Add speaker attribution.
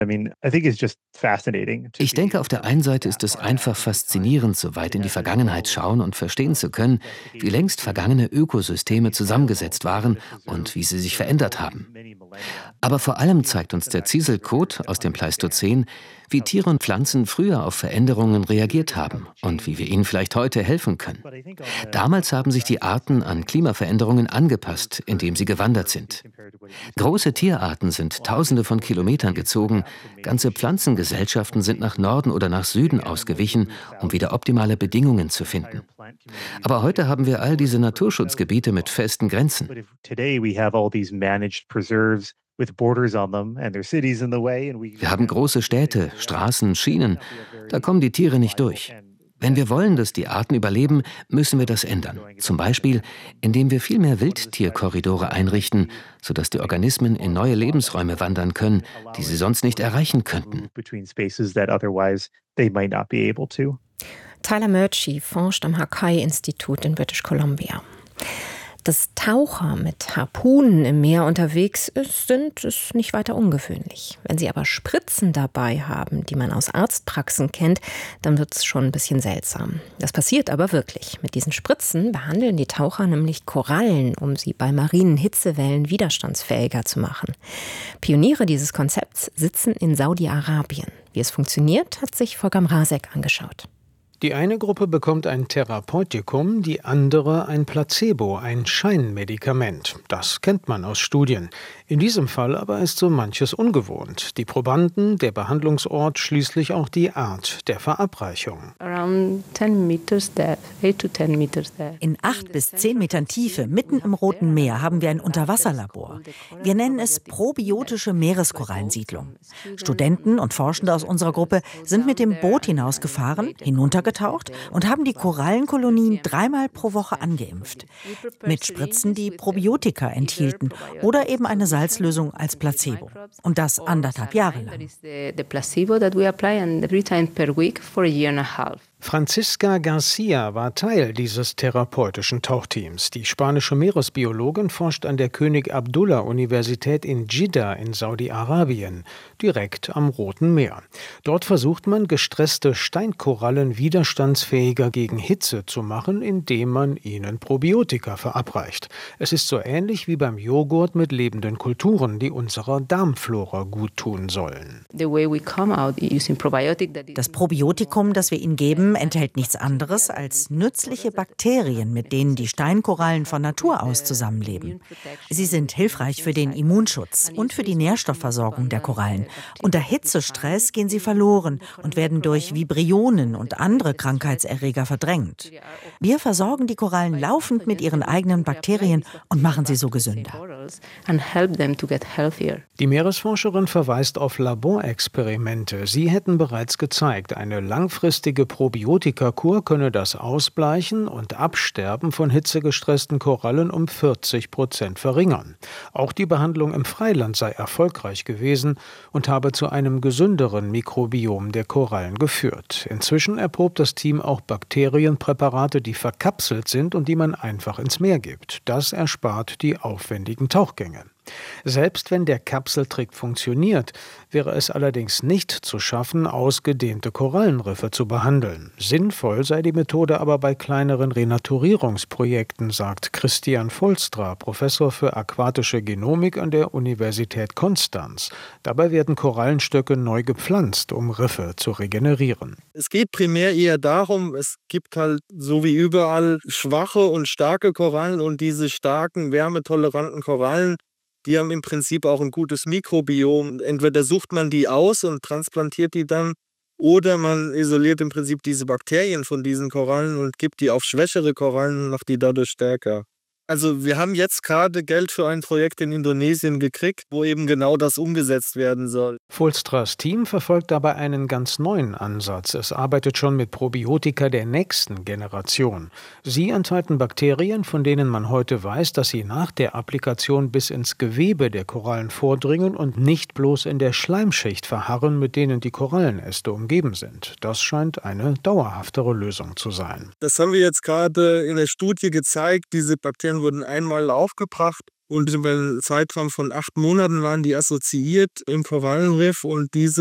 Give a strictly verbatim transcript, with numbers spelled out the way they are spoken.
Speaker 1: Ich denke, auf der einen Seite ist es einfach faszinierend, so weit in die Vergangenheit schauen und verstehen zu können, wie längst vergangene Ökosysteme zusammengesetzt waren und wie sie sich verändert haben. Aber vor allem zeigt uns der Ziselkot aus dem Pleistozän, wie Tiere und Pflanzen früher auf Veränderungen reagiert haben und wie wir ihnen vielleicht heute helfen können. Damals haben sich die Arten an Klimaveränderungen angepasst, indem sie gewandert sind. Große Tierarten sind Tausende von Kilometern gezogen, ganze Pflanzengesellschaften sind nach Norden oder nach Süden ausgewichen, um wieder optimale Bedingungen zu finden. Aber heute haben wir all diese Naturschutzgebiete mit festen Grenzen. Wir haben große Städte, Straßen, Schienen. Da kommen die Tiere nicht durch. Wenn wir wollen, dass die Arten überleben, müssen wir das ändern. Zum Beispiel, indem wir viel mehr Wildtierkorridore einrichten, sodass die Organismen in neue Lebensräume wandern können, die sie sonst nicht erreichen könnten.
Speaker 2: Tyler Murchie forscht am Hakai-Institut in British Columbia. Dass Taucher mit Harpunen im Meer unterwegs sind, ist nicht weiter ungewöhnlich. Wenn sie aber Spritzen dabei haben, die man aus Arztpraxen kennt, dann wird es schon ein bisschen seltsam. Das passiert aber wirklich. Mit diesen Spritzen behandeln die Taucher nämlich Korallen, um sie bei marinen Hitzewellen widerstandsfähiger zu machen. Pioniere dieses Konzepts sitzen in Saudi-Arabien. Wie es funktioniert, hat sich Volker Mrazek angeschaut.
Speaker 3: Die eine Gruppe bekommt ein Therapeutikum, die andere ein Placebo, ein Scheinmedikament. Das kennt man aus Studien. In diesem Fall aber ist so manches ungewohnt. Die Probanden, der Behandlungsort, schließlich auch die Art der Verabreichung.
Speaker 4: In acht bis zehn Metern Tiefe, mitten im Roten Meer, haben wir ein Unterwasserlabor. Wir nennen es probiotische Meereskorallensiedlung. Studenten und Forschende aus unserer Gruppe sind mit dem Boot hinausgefahren, hinuntergetaucht und haben die Korallenkolonien dreimal pro Woche angeimpft. Mit Spritzen, die Probiotika enthielten oder eben eine Salzlösung als Placebo. Und das anderthalb Jahre lang.
Speaker 3: Franziska Garcia war Teil dieses therapeutischen Tauchteams. Die spanische Meeresbiologin forscht an der König Abdullah-Universität in Dschidda in Saudi-Arabien, direkt am Roten Meer. Dort versucht man, gestresste Steinkorallen widerstandsfähiger gegen Hitze zu machen, indem man ihnen Probiotika verabreicht. Es ist so ähnlich wie beim Joghurt mit lebenden Kulturen, die unserer Darmflora gut tun sollen.
Speaker 4: Das Probiotikum, das wir ihnen geben, enthält nichts anderes als nützliche Bakterien, mit denen die Steinkorallen von Natur aus zusammenleben. Sie sind hilfreich für den Immunschutz und für die Nährstoffversorgung der Korallen. Unter Hitzestress gehen sie verloren und werden durch Vibrionen und andere Krankheitserreger verdrängt. Wir versorgen die Korallen laufend mit ihren eigenen Bakterien und machen sie so gesünder.
Speaker 3: Die Meeresforscherin verweist auf Laborexperimente. Sie hätten bereits gezeigt, eine langfristige Probiotika Antibiotikakur könne das Ausbleichen und Absterben von hitzegestressten Korallen um vierzig Prozent verringern. Auch die Behandlung im Freiland sei erfolgreich gewesen und habe zu einem gesünderen Mikrobiom der Korallen geführt. Inzwischen erprobt das Team auch Bakterienpräparate, die verkapselt sind und die man einfach ins Meer gibt. Das erspart die aufwendigen Tauchgänge. Selbst wenn der Kapseltrick funktioniert, wäre es allerdings nicht zu schaffen, ausgedehnte Korallenriffe zu behandeln. Sinnvoll sei die Methode aber bei kleineren Renaturierungsprojekten, sagt Christian Volstra, Professor für aquatische Genomik an der Universität Konstanz. Dabei werden Korallenstöcke neu gepflanzt, um Riffe zu regenerieren.
Speaker 5: Es geht primär eher darum, es gibt halt so wie überall schwache und starke Korallen und diese starken, wärmetoleranten Korallen, die haben im Prinzip auch ein gutes Mikrobiom. Entweder sucht man die aus und transplantiert die dann oder man isoliert im Prinzip diese Bakterien von diesen Korallen und gibt die auf schwächere Korallen und macht die dadurch stärker. Also wir haben jetzt gerade Geld für ein Projekt in Indonesien gekriegt, wo eben genau das umgesetzt werden soll.
Speaker 3: Volstras Team verfolgt dabei einen ganz neuen Ansatz. Es arbeitet schon mit Probiotika der nächsten Generation. Sie enthalten Bakterien, von denen man heute weiß, dass sie nach der Applikation bis ins Gewebe der Korallen vordringen und nicht bloß in der Schleimschicht verharren, mit denen die Korallenäste umgeben sind. Das scheint eine dauerhaftere Lösung zu sein.
Speaker 5: Das haben wir jetzt gerade in der Studie gezeigt. Diese Bakterien wurden einmal aufgebracht Und über einen Zeitraum von acht Monaten waren die assoziiert im Korallenriff und diese